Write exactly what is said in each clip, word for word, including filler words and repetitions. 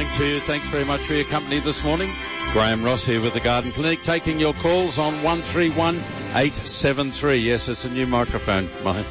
morning to you. Thanks very much for your company this morning. Graham Ross here with the Garden Clinic, taking your calls on one three one eight seven three. Yes, it's a new microphone. My,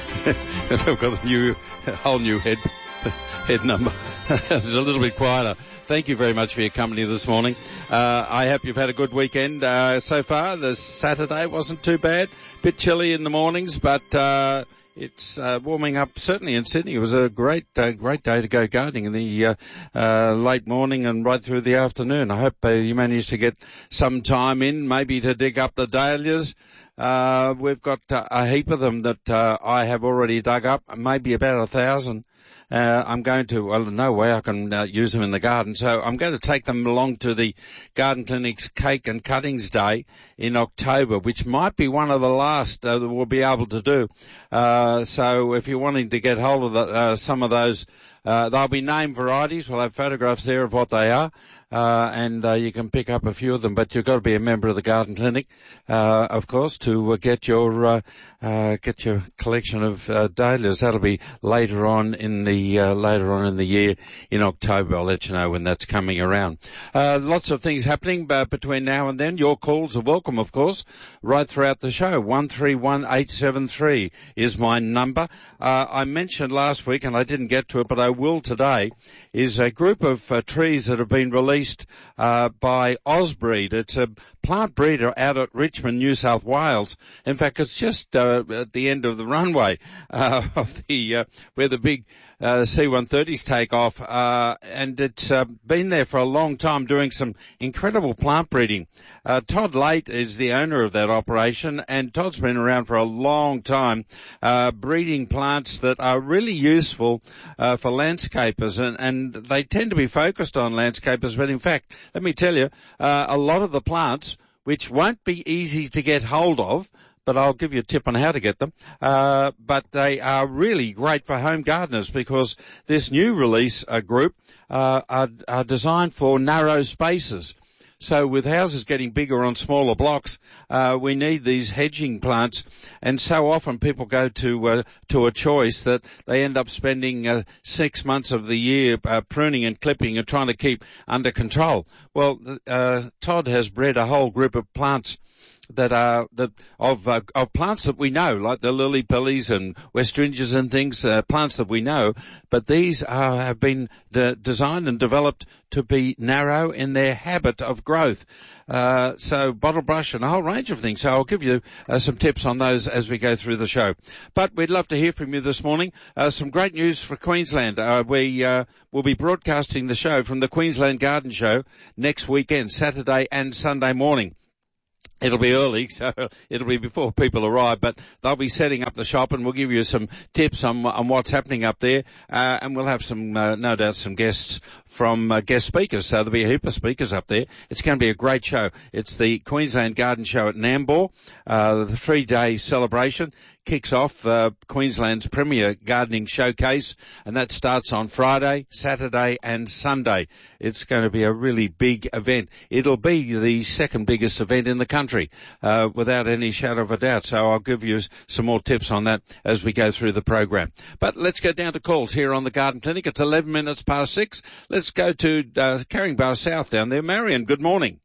I've got a new, a whole new head, head number. It's a little bit quieter. Thank you very much for your company this morning. Uh, I hope you've had a good weekend uh, so far. The Saturday wasn't too bad. Bit chilly in the mornings, but uh, it's uh, warming up certainly in Sydney. It was a great, uh, great day to go gardening in the uh, uh, late morning and right through the afternoon. I hope uh, you managed to get some time in, maybe to dig up the dahlias. Uh, we've got uh, a heap of them that uh, I have already dug up, maybe about a thousand. Uh, I'm going to, well, no way I can uh, use them in the garden, so I'm going to take them along to the Garden Clinic's Cake and Cuttings Day in October, which might be one of the last uh, that we'll be able to do. Uh, so if you're wanting to get hold of the, uh, some of those, uh, they'll be named varieties. We'll have photographs there of what they are. Uh, and, uh, you can pick up a few of them, but you've got to be a member of the Garden Clinic, uh, of course, to uh, get your, uh, uh, get your collection of, uh, dahlias. That'll be later on in the, uh, later on in the year in October. I'll let you know when that's coming around. Uh, lots of things happening, uh, between now and then. Your calls are welcome, of course, right throughout the show. one three one eight seven three is my number. Uh, I mentioned last week, and I didn't get to it, but I will today, is a group of uh, trees that have been released Uh, by Ausbreed. It's a plant breeder out at Richmond, New South Wales. In fact, it's just uh, at the end of the runway uh, of the uh, where the big uh, C one thirties take off, uh, and it's uh, been there for a long time doing some incredible plant breeding. Uh, Todd Late is the owner of that operation, and Todd's been around for a long time uh, breeding plants that are really useful uh, for landscapers, and, and they tend to be focused on landscapers, but in fact, let me tell you, uh, a lot of the plants, which won't be easy to get hold of, but I'll give you a tip on how to get them, uh, but they are really great for home gardeners because this new release uh, group uh, are, are designed for narrow spaces. So with houses getting bigger on smaller blocks, uh, we need these hedging plants, and so often people go to uh, to a choice that they end up spending uh, six months of the year uh, pruning and clipping and trying to keep under control. Well, uh, Todd has bred a whole group of plants that are that of uh, of plants that we know, like the lily pillies and westringias and things, uh, plants that we know, but these are, have been de- designed and developed to be narrow in their habit of growth. Uh, so bottle brush and a whole range of things. So I'll give you uh, some tips on those as we go through the show. But we'd love to hear from you this morning. Uh, some great news for Queensland. Uh, we uh, will be broadcasting the show from the Queensland Garden Show next weekend, Saturday and Sunday morning. It'll be early, so it'll be before people arrive, but they'll be setting up the shop, and we'll give you some tips on, on what's happening up there, uh, and we'll have some, uh, no doubt, some guests from uh, guest speakers, so there'll be a heap of speakers up there. It's going to be a great show. It's the Queensland Garden Show at Nambour, uh, the three-day celebration. Kicks off uh, Queensland's premier gardening showcase, and that starts on Friday, Saturday and Sunday. It's going to be a really big event. It'll be the second biggest event in the country, uh, without any shadow of a doubt. So I'll give you some more tips on that as we go through the program. But let's go down to calls here on the Garden Clinic. It's eleven minutes past six. Let's go to uh, Carringbar South down there. Marion, good morning.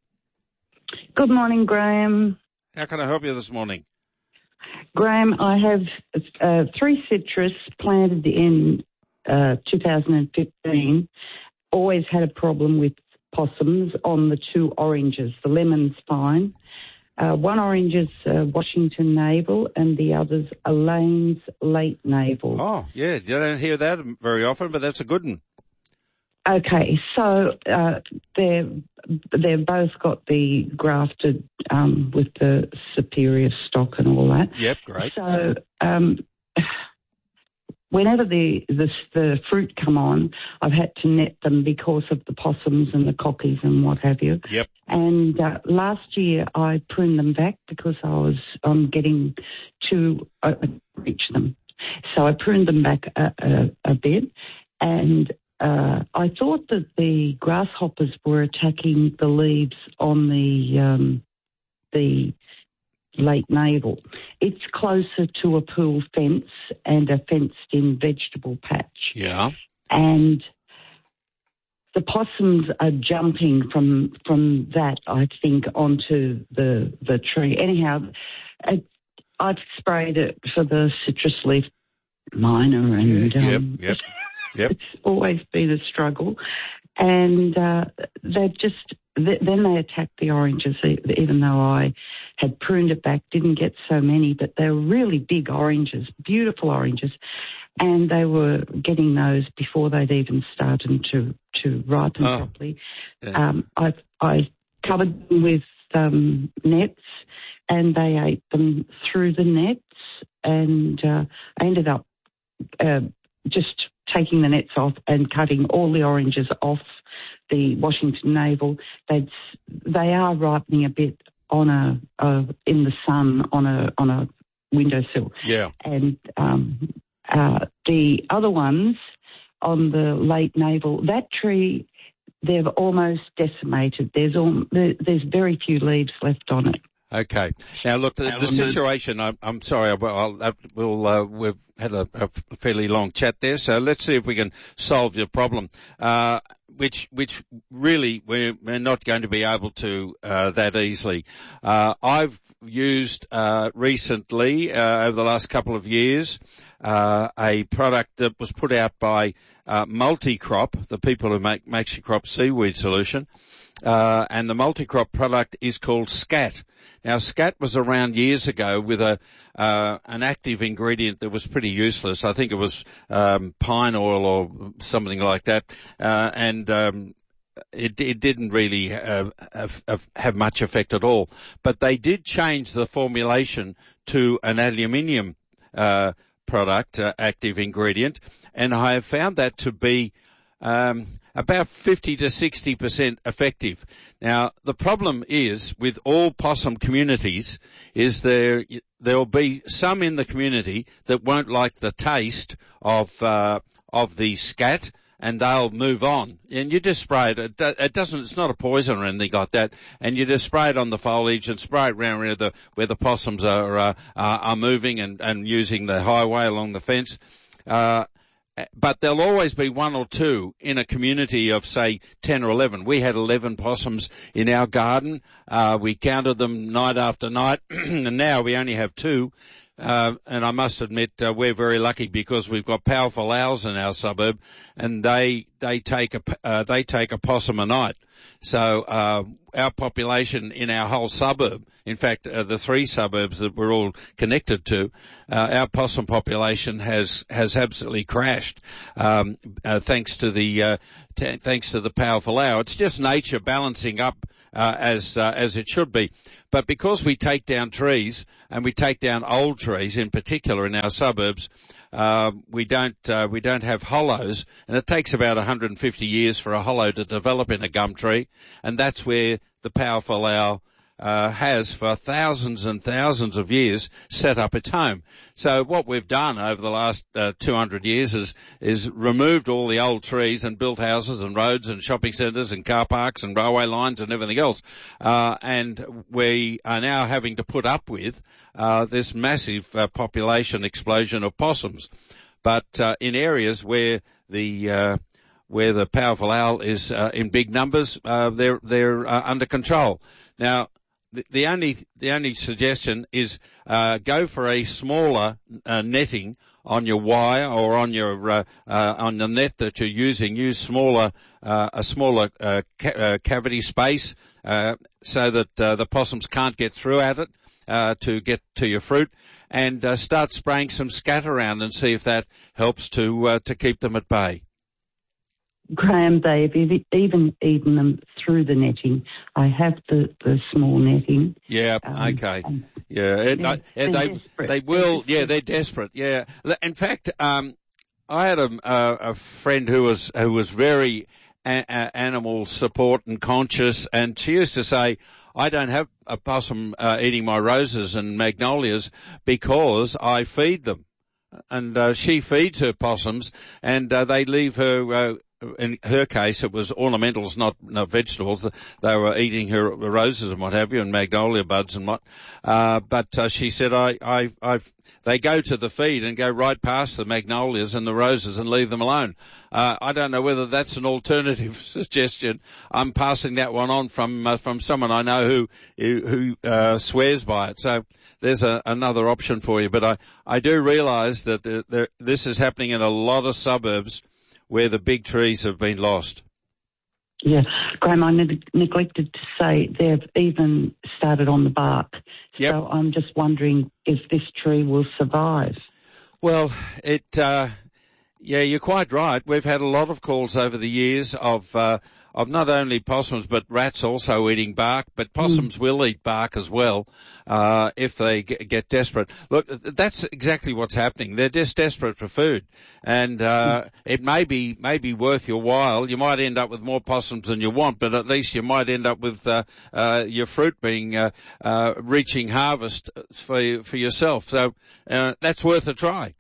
Good morning, Graham. How can I help you this morning? Graham, I have uh, three citrus planted in uh, two thousand fifteen. Always had a problem with possums on the two oranges. The lemon's fine. Uh, one orange is uh, Washington Navel and the other's Elaine's Late Navel. Oh, yeah, you don't hear that very often, but that's a good one. Okay, so uh, they're, they've both got the grafted um, with the superior stock and all that. Yep, great. So um, whenever the, the the fruit come on, I've had to net them because of the possums and the cockies and what have you. Yep. And uh, last year I pruned them back because I was um, getting to uh, reach them. So I pruned them back a, a, a bit, and Uh, I thought that the grasshoppers were attacking the leaves on the um, the late navel. It's closer to a pool fence and a fenced-in vegetable patch. Yeah. And the possums are jumping from from that, I think, onto the the tree. Anyhow, I, I've sprayed it for the citrus leaf miner, and yeah, um, yep, yep. it's always been a struggle. And uh, they just th- then they attacked the oranges, even though I had pruned it back, didn't get so many, but they were really big oranges, beautiful oranges, and they were getting those before they'd even started to to ripen oh. properly. Yeah. Um, I I covered them with um, nets, and they ate them through the nets, and uh, I ended up uh, just taking the nets off and cutting all the oranges off the Washington navel. They'd, they are ripening a bit on a, a in the sun on a on a windowsill. Yeah. And um, uh, the other ones on the late navel, that tree, they've almost decimated. There's all, there, there's very few leaves left on it. Okay. Now, look, the, the situation, I'm, I'm sorry, I'll, I'll, we'll, uh, we've had a, a fairly long chat there, so let's see if we can solve your problem, uh, which, which really we're, we're not going to be able to, uh, that easily. Uh, I've used, uh, recently, uh, over the last couple of years, uh, a product that was put out by, uh, Multicrop, the people who make MaxiCrop seaweed solution. Uh, and the multi-crop product is called Scat. Now, Scat was around years ago with a, uh, an active ingredient that was pretty useless. I think it was, um, pine oil or something like that. Uh, and, um, it, it didn't really, uh, have, have much effect at all. But they did change the formulation to an aluminium, uh, product, uh, active ingredient. And I have found that to be, um, about fifty to sixty percent effective. Now, the problem is with all possum communities is there, there'll be some in the community that won't like the taste of, uh, of the Scat, and they'll move on. And you just spray it. It, it doesn't, it's not a poison or anything like that. And you just spray it on the foliage and spray it around where the, where the possums are, uh, are, are moving and, and using the highway along the fence. Uh, But there'll always be one or two in a community of, say, ten or eleven. We had eleven possums in our garden. Uh, we counted them night after night, and now we only have two. Uh, and I must admit, uh, we're very lucky because we've got powerful owls in our suburb, and they, they take a, uh, they take a possum a night. So, uh, our population in our whole suburb, in fact, uh, the three suburbs that we're all connected to, uh, our possum population has, has absolutely crashed, um, uh, thanks to the, uh, t- thanks to the powerful owl. It's just nature balancing up, uh, as, uh, as it should be. But because we take down trees, and we take down old trees in particular in our suburbs, uh, we don't, uh, we don't have hollows, and it takes about one hundred fifty years for a hollow to develop in a gum tree, and that's where the powerful owl uh, has for thousands and thousands of years set up its home. So what we've done over the last uh, two hundred years is, is removed all the old trees and built houses and roads and shopping centres and car parks and railway lines and everything else. Uh, and we are now having to put up with uh, this massive uh, population explosion of possums. But uh, in areas where the uh, where the powerful owl is uh, in big numbers, uh, they're they're uh, under control. Now, the, the only the only suggestion is uh, go for a smaller uh, netting on your wire or on your uh, uh, on the net that you're using. Use smaller uh, a smaller uh, ca- uh, cavity space uh, so that uh, the possums can't get through at it uh, to get to your fruit. And uh, start spraying some Scat around and see if that helps to uh, to keep them at bay. Graham, they've even eaten them through the netting. I have the, the small netting. Yeah, um, okay. Yeah, it, they're, I, they're they desperate. they will. Yeah, they're desperate. Yeah. In fact, um, I had a, a, a friend who was who was very a, a animal support and conscious, and she used to say, I don't have a possum uh, eating my roses and magnolias because I feed them. And uh, she feeds her possums, and uh, they leave her uh, in her case, it was ornamentals, not, not vegetables. They were eating her roses and what have you, and magnolia buds and what. Uh, but uh, she said, I, I, I've, they go to the feed and go right past the magnolias and the roses and leave them alone. Uh, I don't know whether that's an alternative suggestion. I'm passing that one on from uh, from someone I know who who, who uh, swears by it. So there's a, another option for you. But I, I do realise that uh, there, this is happening in a lot of suburbs where the big trees have been lost. Yeah, Graham, I ne- neglected to say they've even started on the bark. Yep. So I'm just wondering if this tree will survive. Well, it, uh, yeah, you're quite right. We've had a lot of calls over the years of, uh, of not only possums, but rats also eating bark, but possums mm. will eat bark as well, uh, if they g- get desperate. Look, that's exactly what's happening. They're just desperate for food. And, uh, mm. it may be, may be worth your while. You might end up with more possums than you want, but at least you might end up with, uh, uh, your fruit being, uh, uh, reaching harvest for, for yourself. So, uh, that's worth a try.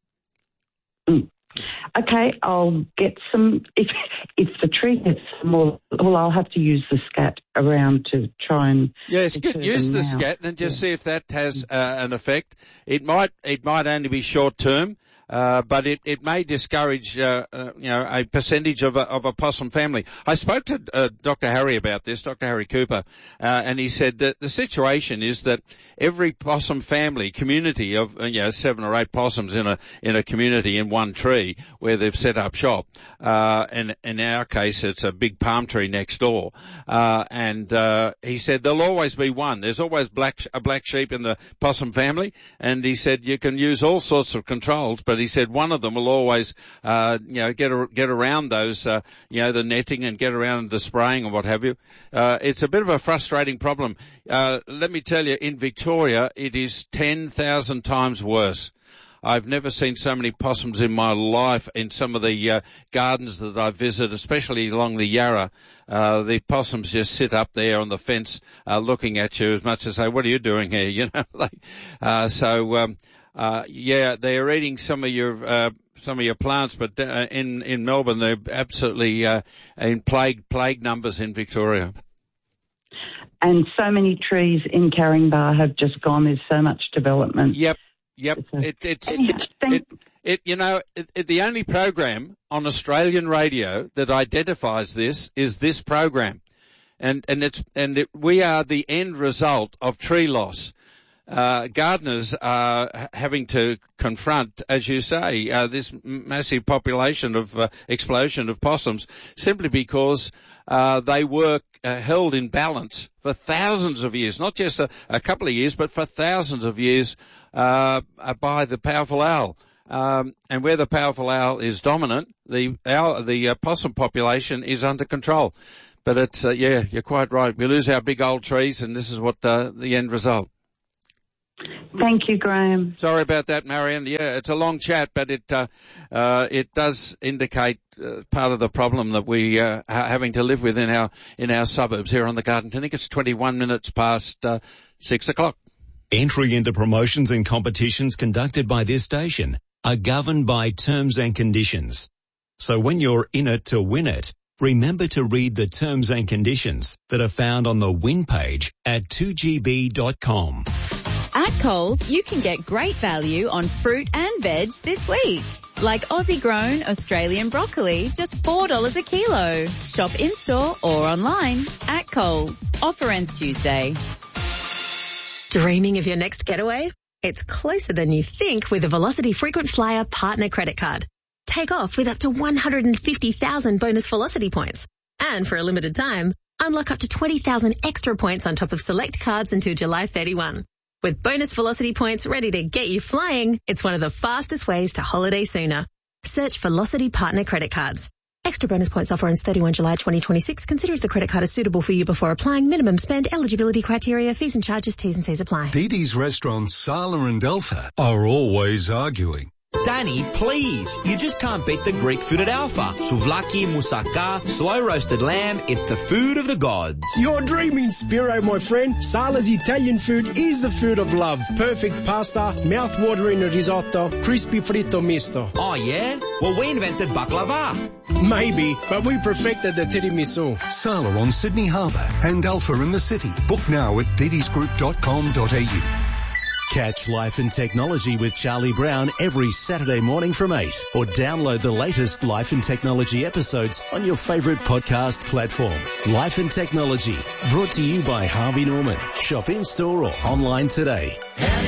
Mm. Okay, I'll get some. If if the tree gets more, well, I'll have to use the scat around to try and. Yes, good. Use the scat and just yeah. see if that has uh, an effect. It might it might only be short term. Uh, but it, it may discourage, uh, uh, you know, a percentage of a, of a possum family. I spoke to, uh, Doctor Harry about this, Doctor Harry Cooper, uh, and he said that the situation is that every possum family, community of, you know, seven or eight possums in a, in a community in one tree where they've set up shop, uh, and in our case it's a big palm tree next door, uh, and, uh, he said there'll always be one. There's always black, a black sheep in the possum family, and he said you can use all sorts of controls, but he said one of them will always, uh, you know, get, a, get around those, uh, you know, the netting and get around the spraying and what have you. Uh, it's a bit of a frustrating problem. Uh, let me tell you, in Victoria, it is ten thousand times worse. I've never seen so many possums in my life in some of the uh, gardens that I visit, especially along the Yarra. Uh, the possums just sit up there on the fence, uh, looking at you as much as say, what are you doing here? You know, like, uh, so, um, Uh, yeah, they're eating some of your, uh, some of your plants, but, uh, in, in Melbourne, they're absolutely, uh, in plague, plague numbers in Victoria. And so many trees in Caringbah have just gone. There's so much development. Yep, yep. So, it, it's, it, it, it, you know, it, it, the only program on Australian radio that identifies this is this program. And, and it's, and it, we are the end result of tree loss. Uh, gardeners are having to confront, as you say, uh, this massive population of uh, explosion of possums simply because uh, they were uh, held in balance for thousands of years, not just a, a couple of years, but for thousands of years uh, by the powerful owl. Um, and where the powerful owl is dominant, the owl, the uh, possum population is under control. But it's uh, yeah, you're quite right. We lose our big old trees, and this is what uh, the end result. Thank you, Graham. Sorry about that, Marion. Yeah, it's a long chat, but it uh, uh, it does indicate uh, part of the problem that we uh, are having to live with in our in our suburbs here on the Garden Clinic. It's twenty-one minutes past uh, six o'clock. Entry into promotions and competitions conducted by this station are governed by terms and conditions. So when you're in it to win it, remember to read the terms and conditions that are found on the win page at two G B dot com. At Coles, you can get great value on fruit and veg this week. Like Aussie-grown Australian broccoli, just four dollars a kilo. Shop in-store or online at Coles. Offer ends Tuesday. Dreaming of your next getaway? It's closer than you think with the Velocity Frequent Flyer Partner Credit Card. Take off with up to one hundred fifty thousand bonus Velocity points. And for a limited time, unlock up to twenty thousand extra points on top of select cards until July thirty-first. With bonus Velocity points ready to get you flying, it's one of the fastest ways to holiday sooner. Search Velocity Partner Credit Cards. Extra bonus points offer ends thirty-first July twenty twenty-six. Consider if the credit card is suitable for you before applying. Minimum spend, eligibility criteria, fees and charges, T's and C's apply. Dee Dee's restaurants Sala and Alpha are always arguing. Danny, please. You just can't beat the Greek food at Alpha. Souvlaki, moussaka, slow roasted lamb. It's the food of the gods. You're dreaming, Spiro, my friend. Sala's Italian food is the food of love. Perfect pasta, mouth-watering risotto, crispy fritto misto. Oh, yeah? Well, we invented baklava. Maybe, but we perfected the tiramisu. Sala on Sydney Harbour and Alpha in the city. Book now at didis group dot com dot a u. Catch Life and Technology with Charlie Brown every Saturday morning from eight, or download the latest Life and Technology episodes on your favourite podcast platform. Life and Technology, brought to you by Harvey Norman. Shop in store or online today.